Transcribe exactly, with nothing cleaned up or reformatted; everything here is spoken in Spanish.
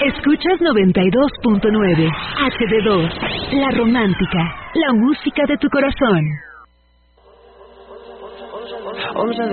Escuchas noventa y dos punto nueve H D dos, la romántica, la música de tu corazón.